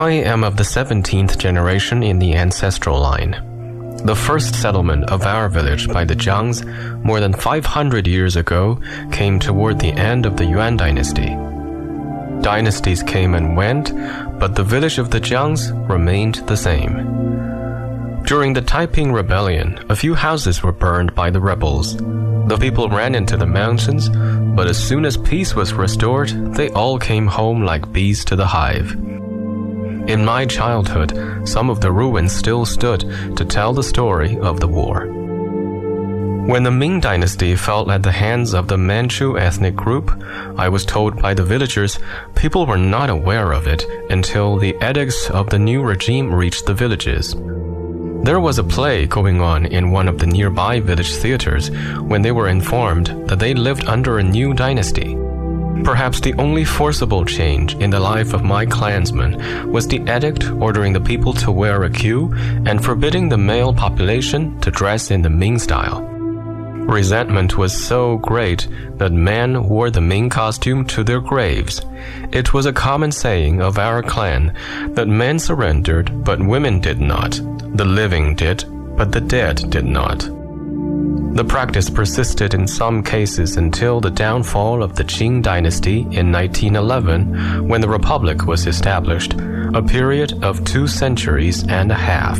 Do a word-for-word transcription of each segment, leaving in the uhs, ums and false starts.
I am of the seventeenth generation in the ancestral line. The first settlement of our village by the Jiangs, more than five hundred years ago, came toward the end of the Yuan dynasty. Dynasties came and went, but the village of the Jiangs remained the same. During the Taiping Rebellion, a few houses were burned by the rebels. The people ran into the mountains, but as soon as peace was restored, they all came home like bees to the hive. In my childhood, some of the ruins still stood to tell the story of the war. When the Ming dynasty fell at the hands of the Manchu ethnic group, I was told by the villagers people were not aware of it until the edicts of the new regime reached the villages. There was a play going on in one of the nearby village theaters when they were informed that they lived under a new dynasty. Perhaps the only forcible change in the life of my clansmen was the edict ordering the people to wear a queue and forbidding the male population to dress in the Ming style. Resentment was so great that men wore the Ming costume to their graves. It was a common saying of our clan that men surrendered, but women did not. The living did, but the dead did not. The practice persisted in some cases until the downfall of the Qing dynasty in nineteen eleven, when the Republic was established, a period of two centuries and a half.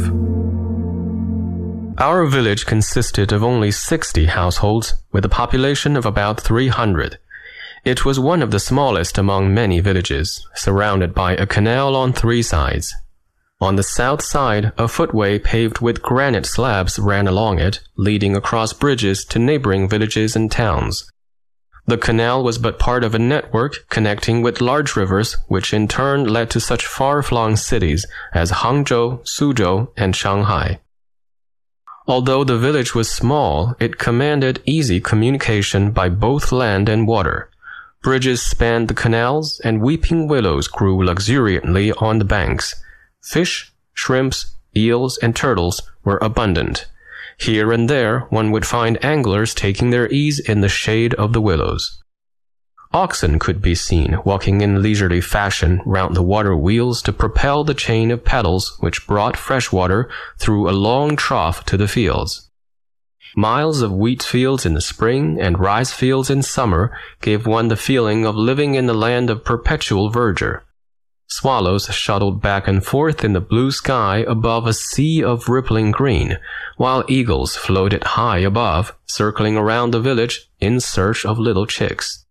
Our village consisted of only sixty households, with a population of about three hundred. It was one of the smallest among many villages, surrounded by a canal on three sides. On the south side, a footway paved with granite slabs ran along it, leading across bridges to neighboring villages and towns. The canal was but part of a network connecting with large rivers, which in turn led to such far-flung cities as Hangzhou, Suzhou, and Shanghai. Although the village was small, it commanded easy communication by both land and water. Bridges spanned the canals, and weeping willows grew luxuriantly on the banks. Fish, shrimps, eels, and turtles were abundant. Here and there one would find anglers taking their ease in the shade of the willows. Oxen could be seen walking in leisurely fashion round the water wheels to propel the chain of pedals which brought fresh water through a long trough to the fields. Miles of wheat fields in the spring and rice fields in summer gave one the feeling of living in the land of perpetual verdure. Swallows shuttled back and forth in the blue sky above a sea of rippling green, while eagles floated high above, circling around the village in search of little chicks.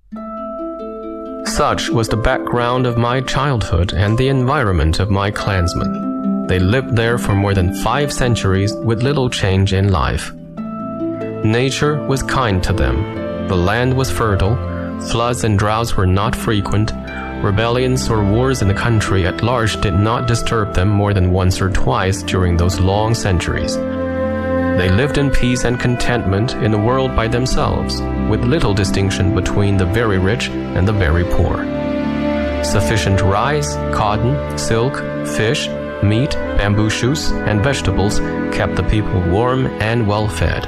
Such was the background of my childhood and the environment of my clansmen. They lived there for more than five centuries with little change in life. Nature was kind to them. The land was fertile. Floods and droughts were not frequent. Rebellions or wars in the country at large did not disturb them more than once or twice during those long centuries. They lived in peace and contentment in the world by themselves, with little distinction between the very rich and the very poor. Sufficient rice, cotton, silk, fish, meat, bamboo shoots, and vegetables kept the people warm and well fed.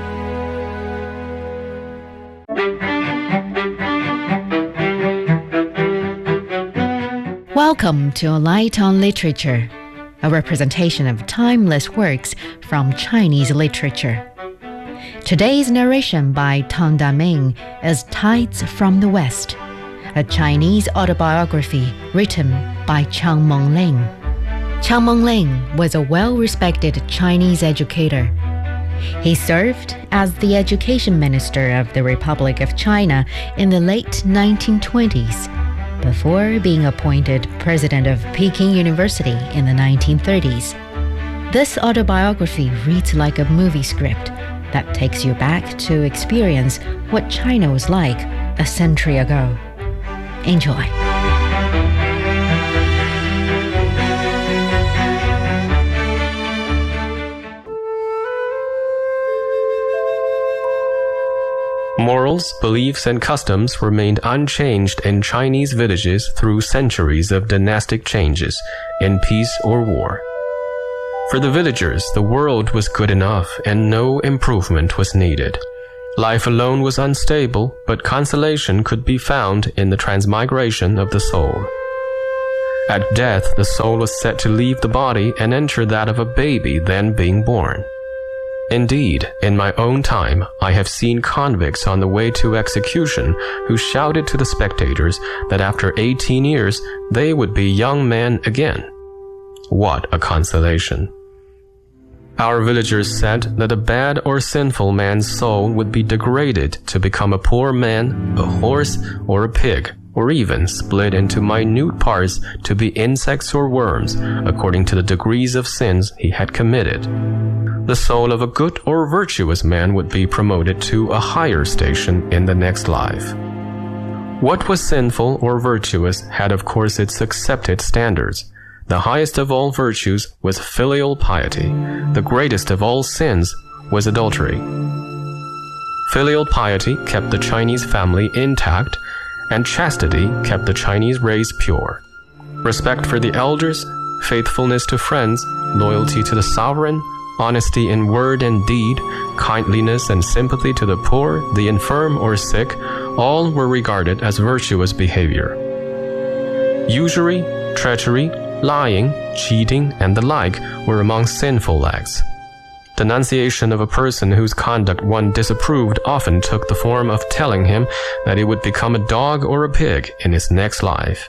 Welcome to A Light on Literature, a representation of timeless works from Chinese literature. Today's narration by Tang Daming is Tides from the West, a Chinese autobiography written by Qiang Mengling. Qiang Mengling was a well-respected Chinese educator. He served as the education minister of the Republic of China in the late nineteen twenties, before being appointed president of Peking University in the nineteen thirties. This autobiography reads like a movie script that takes you back to experience what China was like a century ago. Enjoy. Morals, beliefs, and customs remained unchanged in Chinese villages through centuries of dynastic changes, in peace or war. For the villagers, the world was good enough and no improvement was needed. Life alone was unstable, but consolation could be found in the transmigration of the soul. At death, the soul was said to leave the body and enter that of a baby then being born. Indeed, in my own time, I have seen convicts on the way to execution who shouted to the spectators that after eighteen years they would be young men again. What a consolation! Our villagers said that a bad or sinful man's soul would be degraded to become a poor man, a horse, or a pig, or even split into minute parts to be insects or worms, according to the degrees of sins he had committed. The soul of a good or virtuous man would be promoted to a higher station in the next life. What was sinful or virtuous had of course its accepted standards. The highest of all virtues was filial piety. The greatest of all sins was adultery. Filial piety kept the Chinese family intact, and chastity kept the Chinese race pure. Respect for the elders, faithfulness to friends, loyalty to the sovereign, honesty in word and deed, kindliness and sympathy to the poor, the infirm or sick, all were regarded as virtuous behavior. Usury, treachery, lying, cheating, and the like were among sinful acts. Denunciation of a person whose conduct one disapproved often took the form of telling him that he would become a dog or a pig in his next life.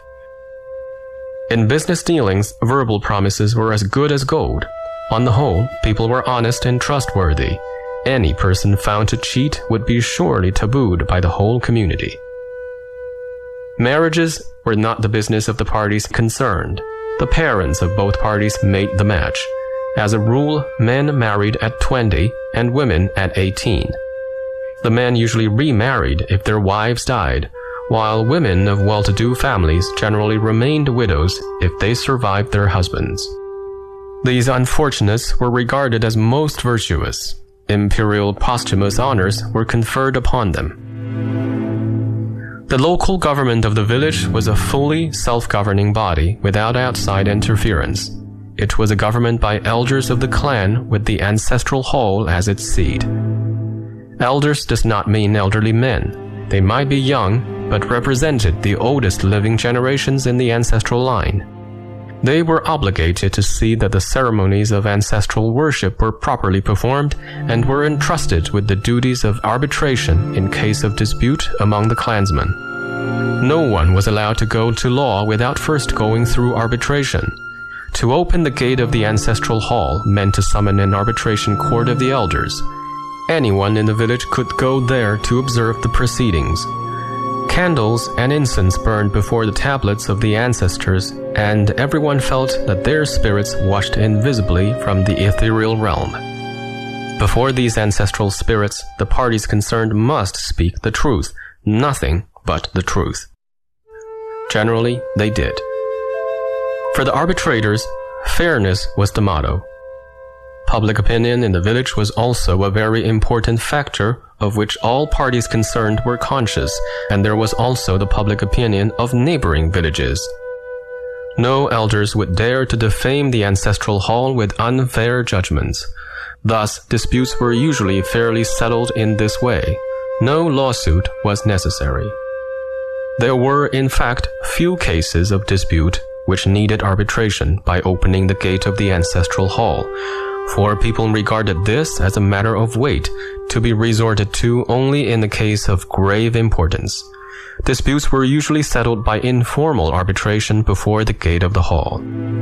In business dealings, verbal promises were as good as gold. On the whole, people were honest and trustworthy. Any person found to cheat would be surely tabooed by the whole community. Marriages were not the business of the parties concerned. The parents of both parties made the match. As a rule, men married at twenty and women at eighteen. The men usually remarried if their wives died, while women of well-to-do families generally remained widows if they survived their husbands. These unfortunates were regarded as most virtuous. Imperial posthumous honors were conferred upon them. The local government of the village was a fully self-governing body without outside interference. It was a government by elders of the clan with the ancestral hall as its seat. Elders does not mean elderly men. They might be young, but represented the oldest living generations in the ancestral line. They were obligated to see that the ceremonies of ancestral worship were properly performed and were entrusted with the duties of arbitration in case of dispute among the clansmen. No one was allowed to go to law without first going through arbitration. To open the gate of the ancestral hall meant to summon an arbitration court of the elders. Anyone in the village could go there to observe the proceedings. Candles and incense burned before the tablets of the ancestors, and everyone felt that their spirits watched invisibly from the ethereal realm. Before these ancestral spirits, the parties concerned must speak the truth, nothing but the truth. Generally, they did. For the arbitrators, fairness was the motto. Public opinion in the village was also a very important factor of which all parties concerned were conscious, and there was also the public opinion of neighboring villages. No elders would dare to defame the ancestral hall with unfair judgments. Thus, disputes were usually fairly settled in this way. No lawsuit was necessary. There were, in fact, few cases of dispute which needed arbitration by opening the gate of the ancestral hall, for people regarded this as a matter of weight, to be resorted to only in the case of grave importance. Disputes were usually settled by informal arbitration before the gate of the hall.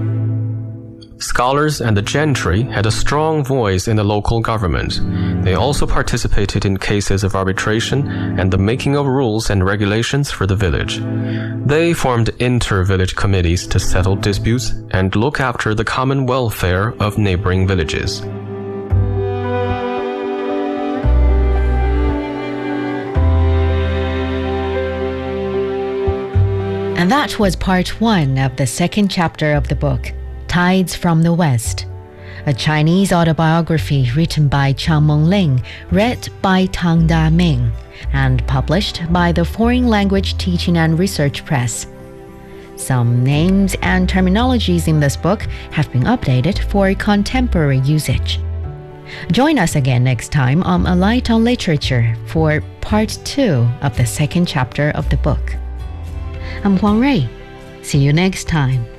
Scholars and the gentry had a strong voice in the local government. They also participated in cases of arbitration and the making of rules and regulations for the village. They formed inter-village committees to settle disputes and look after the common welfare of neighboring villages. And that was part one of the second chapter of the book, Tides from the West, a Chinese autobiography written by Chang Mengling, read by Tang Da-Ming, and published by the Foreign Language Teaching and Research Press. Some names and terminologies in this book have been updated for contemporary usage. Join us again next time on A Light on Literature for part two of the second chapter of the book. I'm Huang Rui. See you next time.